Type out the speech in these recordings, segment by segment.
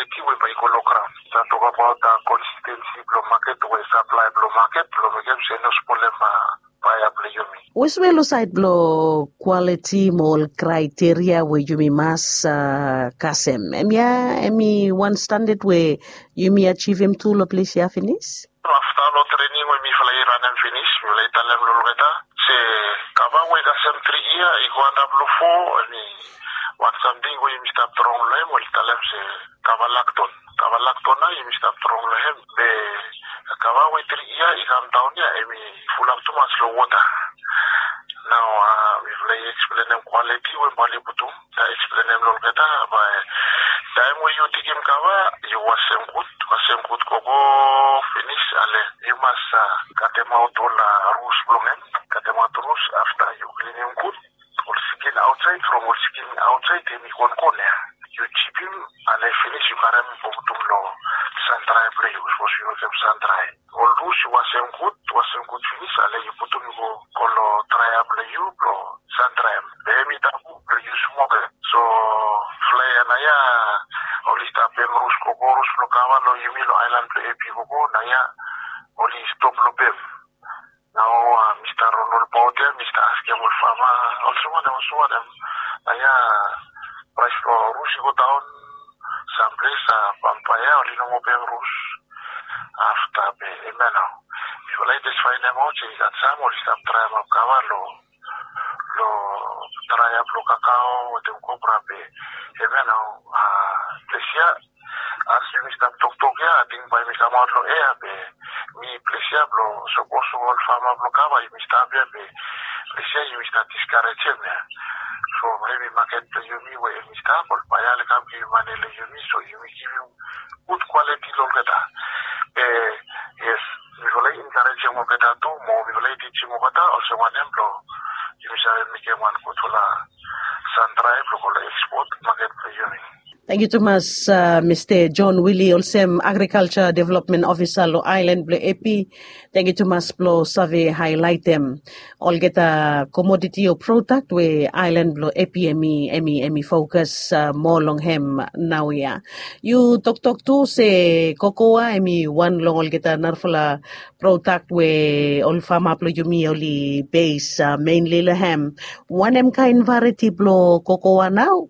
quality we by kilogram. That talk about the consistency blow market we supply blow market blow game say no problem viable yumi. Which way side blow quality mall criteria where you mas kasem? Emi one standard where you achieve him to lo place ya finish? After lo training we fly run and finish we later level geta say kava we kasem 3 year iguana blow 4 ni what something we start strong lem we talem say kava lacton na you start strong lem be kava we 3 year igam down ya emi full of too much slow water. Now we will explain them quality we bali butu explain them lo geta by time we you take him kava you was some good kogo finish ale you must cut them out all rules blongen cut them out rules after you clean him good all skin outside from all skin outside and you chip him and I finish you carry him butu lo santrai play you supposed to use santrai all rules was some good finish ale you put him go kolo triable you pro santrai baby tabu you smoke so fly anaya only stop them rules kogoros lo kawalo yumilo island play pivogo naya only stop lo pem now Mr. Ronald Powder Mr. Askemul Fama also one them naya price for rules go down some place pampaya only no more rules after be emeno if I just find them out is that some only stop try ma kawalo lo try up lo cacao de compra be emeno plesia as you stop talk ya I think by me come out lo be mi plesia lo supposed to all farmer lo kava you stop be plesia you start discourage me so maybe market you me where you stop or buy all come you manage you me so you give you good quality lo geta yes we will encourage mo geta to mo we will teach mo geta also one emplo you shall make one good for la central for export market you me. Thank you, Thomas. Mr. John Willie Olsem, Agriculture Development Officer, Lo Island Blue AP. Thank you, Thomas. Blo survey highlight them. All get a commodity or product where Island Blue AP emi focus more long hem now ya. You talk to say cocoa emi one long all get a narfula product where all farm up you me only base mainly hem. One kind variety blow cocoa now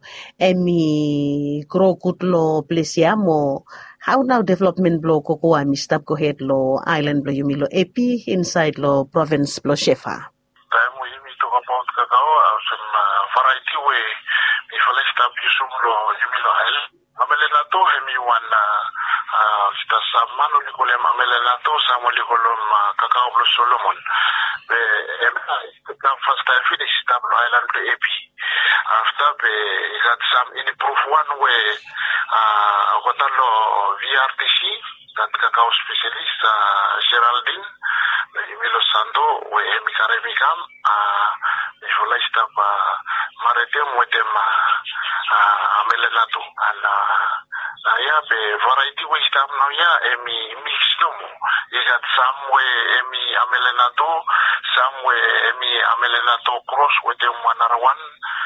emi grow good lo plesiamo how now development blow cocoa mi stop go head lo island blow yumi lo AP inside lo province blow shefa time we talk about cacao some variety way if let's stop you some lo yumi lo island amele na to hemi one sta samano likole amele na to samo likolo cacao blow Solomon be the first time finish stop lo island blow AP after we got some improve one way what lo VRTC that cacao specialist Geraldine Milo Sando we mi karemikam if I stop maretem with them amelenato and ya be variety we stop now ya emi mix no is that some way emi amelenato some way emi amelenato cross with them one another one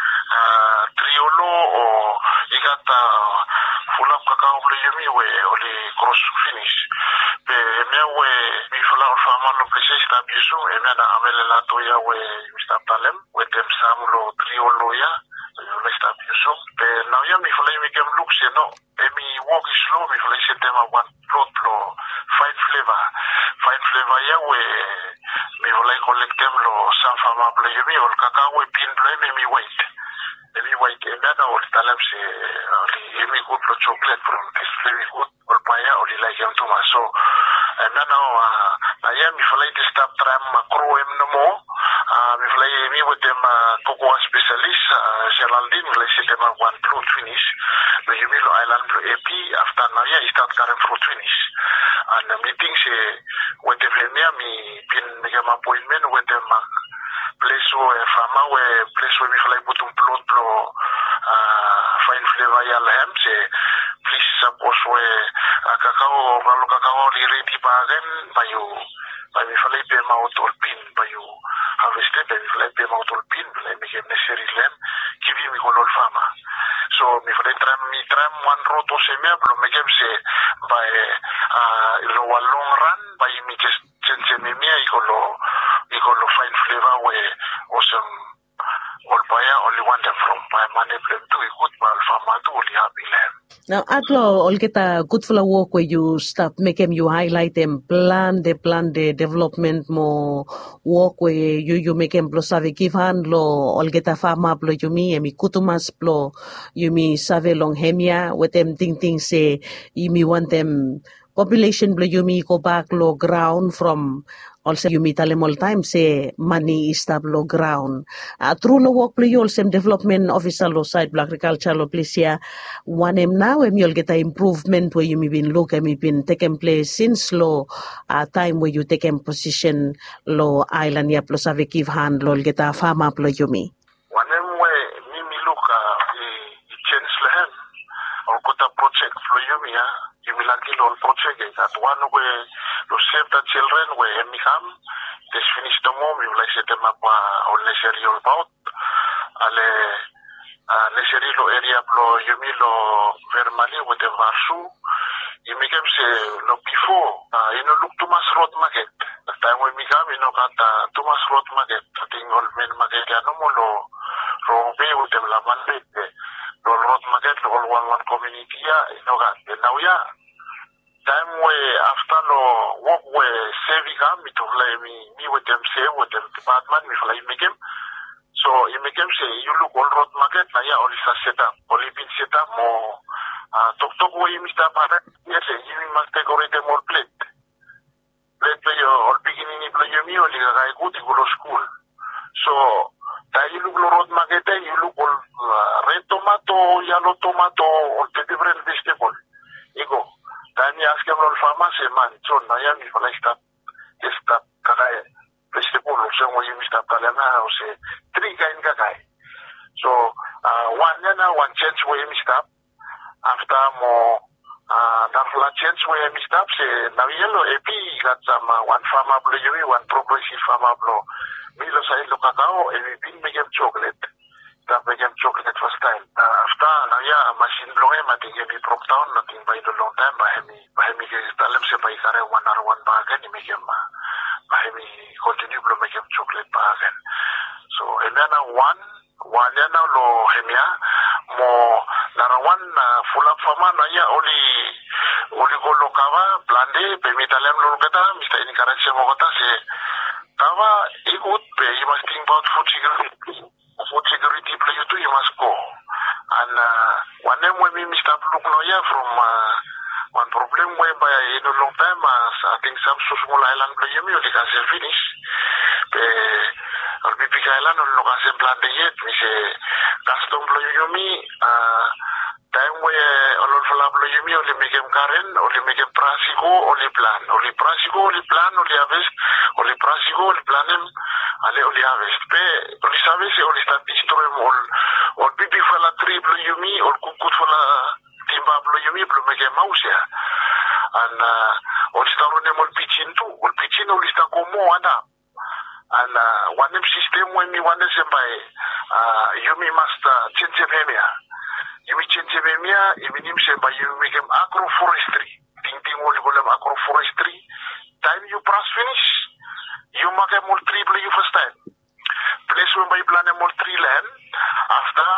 triolo or you got full of cacao yumi we only cross finish be me we mi full of farmer lo pese stop yusu e me na amela to ya we stop talem with them some lo triolo ya you stop yusu be now ya mi full mi kem look se no e mi walk slow mi full se tema one plot lo fine flavor ya we mi full collect them lo some farmer lo yumi or cacao we pin lo mi wait maybe white and then all talem say only good for chocolate from this very good or paya or like him too much so and then now I am if I stop tram macro em no more if I me with them cocoa specialist Geraldine let's say them one fruit finish the Humilo Island Blue AP after now yeah start current fruit finish and the meeting say with the me pin make an appointment with them place where farmer where place where we fly put plot blow fine flavor ya hem say please suppose where cacao malo cacao ready bagen by we fly pay mouth or pin by you harvested by we fly pay mouth or pin by make necessary lem give me go farmer So mi tram one road o semia blo megem se by lo long run by mi just mia ikolo fine flavor we awesome all baya only one them from by mane blem to ikut bal famatu oli happy lam. Now, Atlo, all get a good full of work where you start make them, you highlight them, plan the development more work where you make them blow save give hand lo, all get a farmer blow you me, and me kutumas blow you me save long hemia, with them thing say, you me want them population blow you me go back low ground from also you meet them all time say money is low ground. Through lo work blow you also development officer lo side black agriculture lo place here one now you'll get an improvement where you may been look and been taking place since low time where you take a position low island ya plus have give hand lo get a farm up lo you me. One way me look change lehem or got a project for you me you will kill project that one way to save the children where me come just finish the mom you like set them up on the serial about ale leseri lo area blo yumi lo vermali with the varsu yumi kem se lo before look to mas road market the time when me come kata to mas road market tingol men market ya no mo lo be with the la man lo road market lo one community ya got now ya time where after lo work where saving come me to me with them department me fly me kem. So you make them say you look all road market na ya only set up only been set up more talk where you Mr. Parrot yes you must decorate more plate all beginning in play you only guy go to school so that you look road market you look all red tomato yellow tomato all the different vegetable you go then you ask them all farmers man so na ya mi fala start kaya vegetable so when you Mr. Palema say three kind guy. So one chance where you stop after more that chance where you stop say now yellow AP got some one farmer blow one progressive farmer blow. Milo say look cacao and we been make them chocolate. That make them chocolate first time. After now machine blowing I think be broke down nothing by the long time by me tell them say by carry one bag and make them continue to make them chocolate bag and so emena one yana lo hemia mo nara one full of fama na ya oli go lo kava blande pe mitalem lo kata Mr. Incarnation mo kata se kava igut pe you must think about food security play you too you must go and one name when me Mr. Look no ya from one problem whereby in a long time I think some small island play you can finish or big island or look as a plan yet we say custom play you me time where all of you me only make him current only make him prasico only plan only harvest only prasico only plan him only harvest pe only service only start destroy all big fella tree play you me or cook fella timba play you me play make him mouse ya and only start on them all pitching only start como ada and one system when me one is by you me must change him you will change you by you make them agroforestry think only call them agroforestry time you press finish you make them more tree play you first time place when by plan more tree land after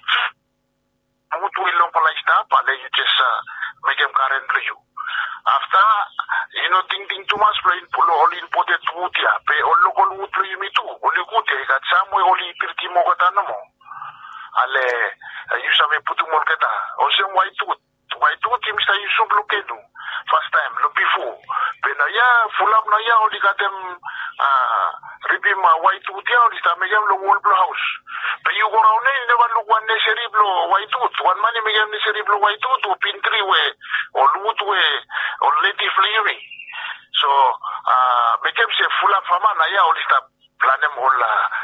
will long like stop and you just make them current play you after think too much play pull all imported wood ya pay all local wood play me too only good got somewhere only pretty mo kata mo ale you sabe putu mo kata also white wood team sta you so blocked first time lo before but na ya full up na ya only got them ribim white wood ya only sta make them lo wall blow house but you go around you never look one necessary blow white wood one man make them necessary blow white wood to pin tree way or wood way or native flavor so make them say full up farmer na ya only sta plan them all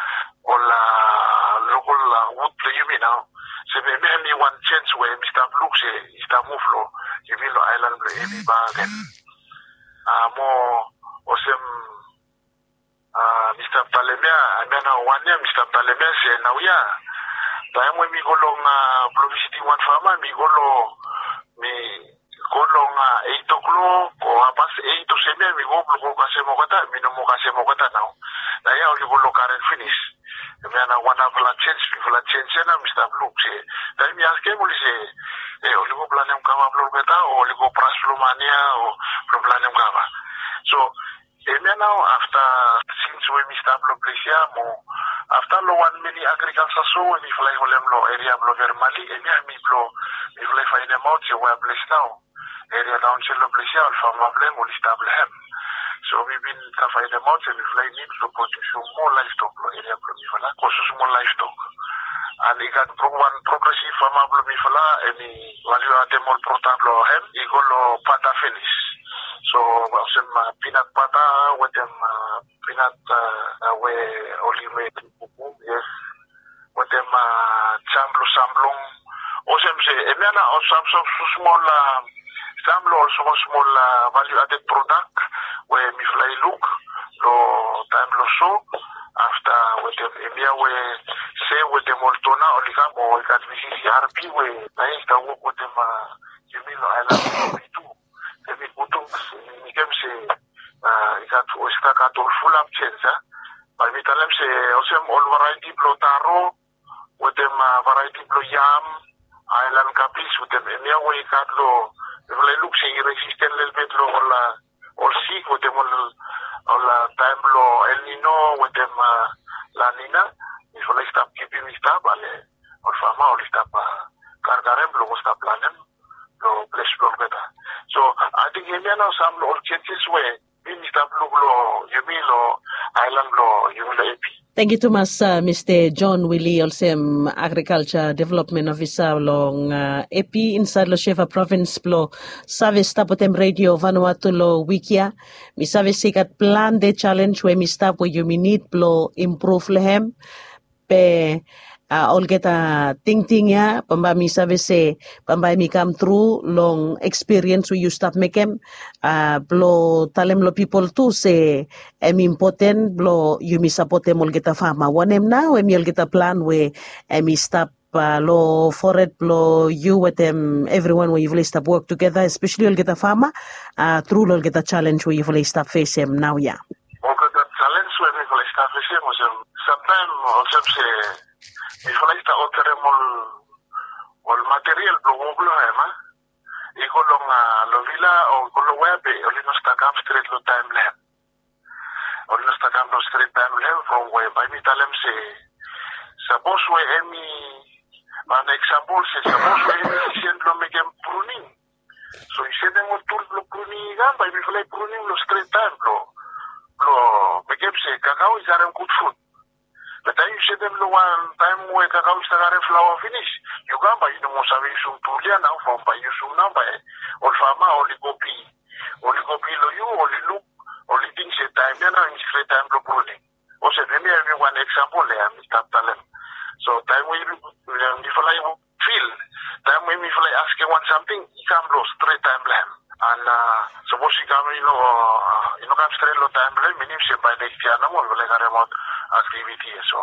local wood you mean now so maybe one chance where Mr. Blue say Mr. Muflo you mean the island heavy bag and more awesome Mr. Palemia and then one year Mr. Palemia say now Time when mi golong visiting one farmer, mi golong 8 o'clock o apas 8 to 7 mi go kasi mo kata, mi no mo kasi mo kata now. Na ya oli golong current finish. Mi ana one of la change na mi stop look se. Time mi aske mo se oli go planem kama blog kata o oli go pras mania o planem kama. So now since we start lo plesia mo after lo one mini agriculture so we fly holem lo area blo vermali mi fly find them out so we place now area down lo plesia al farm problem will stable hem so we been to find them out and we fly need to produce more livestock lo area blo mi fala course more livestock and it got one progressive farm blo mi fala any value added more portable hem igolo pata finish. So, some peanut butter with them peanut where olive yes, with them samblung. Also, Emena or some small samlo also small value added product where me fly look lo time lo so after with them Emia where say with them Moltona or Ligam or got visit RP where I used to work with them you mean I love too. Ebi kutung nikem se ikat oista katul full up chenza. But we tell them se osem all variety blo taro, with them variety blo yam, island capis with them emia way katlo. If I look say resistant little bit lo all sick with them all time lo El Nino with them La Nina. If I stop keeping me stop ale or farma or stop cargarem lo stop planem lo place lo beta. So I think India now some all changes where in stop lo Yumilo island lo Yumilo AP. Thank you too much, Mr. John Willie, also Agriculture Development Officer long AP inside lo Sheva Province lo service tapotem radio Vanuatu lo wikia. Mi service sikat plan de challenge where mi stop where you need lo improve lehem pe all get a ting ya pamba mi service pamba mi come through long experience we you stop makem blo talem lo people too say important blo you mi support them all get a farmer one em now em you'll get a plan where mi stop lo for it blo you with them everyone where you've stop work together especially you'll get a farmer through you'll get a challenge where you've stop face him now yeah okay that challenge where we stop face him was sometimes also say if I start altering all material blo hema ikolong lo villa o kolo webe olino stakam straight lo time lem olino stakam lo straight time lem from where by me talem say suppose we any an example say suppose we any send lo make pruning so you send them tool lo pruning gam by me fly pruning lo straight time lo make say cacao is a good food. But then you see them the one time where cacao is a flower finish. You can't buy the most of it now from by you soon now by or farmer only copy lo you only look only things at time then I'm straight time lo pruning. Also let me have one example there, Mr. Talem. So time when you if I feel time when if I ask you one something, you come lo straight time lamb. And suppose you come come straight lo time lamb, meaning say by next year no more like a remote activity. So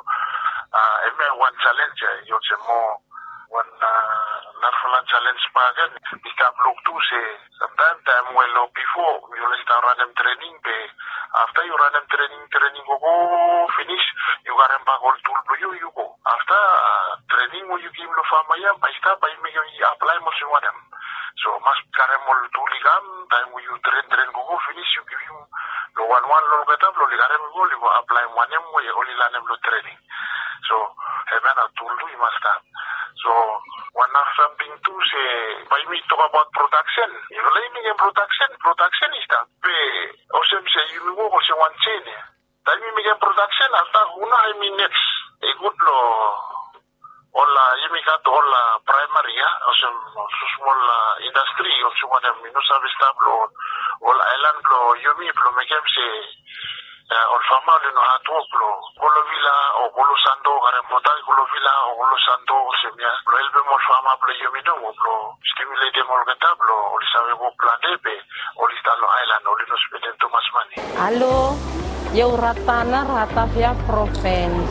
one challenge you say more one national challenge pagan we can look to say sometimes time well before you will start random training after you random training go finish you got back all tool you go after training when you give the farmer by start by me you apply most of them so must carry more tool ligam time when you train go finish you give you the one lo better lo ligam go you apply one them way only learn them training so heaven a tool you must have so one of something to say by me talk about production if you production is that also say you will also one chain time you make production after una I mean next a good law all you make all primary also small industry also one of service tablo all island law you me make them say or family no hatoplo kolo villa o kolo sando gare motal kolo villa o kolo sando semia lo elbe mo fama ple yomino mo stimulate mo gatablo o sabe mo planete o listalo island o lino spenden to mas mani Allo, eu ratana ratavia province.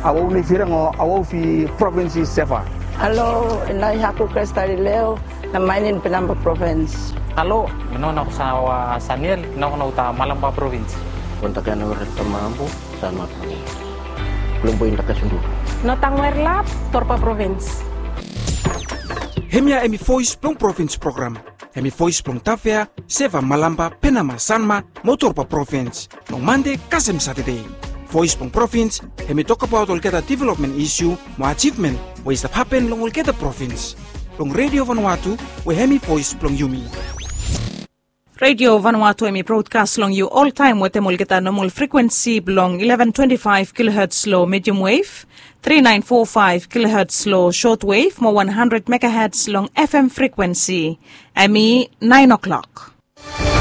awo ni firango awo fi province Sefa. Hello, inay ako Cristalileo na mainin Pinamba Province. Halo, minona ko sa Saniel, minona ko na uta Malamba Province. Kontakan na rin tamambo sa Matang. Belum po yung nakasundo. Notangwerlap, Torpa Province. Hemia emi Voice Plong Province Program. Hemi Voice Plong Tafea, Seva Malamba, Penama, Sanma, Motorpa Province. Long Monday, Kasem Saturday. Voice Plong Province, hemi talk about Olgeta development issue, mo achievement, what is that happen long Olgeta Province. Long Radio Vanuatu, we hemi Voice Plong Yumi. Radio Vanuatu emi broadcast long you all time with Olgeta normal frequency belong 1125 kHz low medium wave, 3945 kHz low short wave, more 100 MHz long FM frequency. Emi 9 o'clock.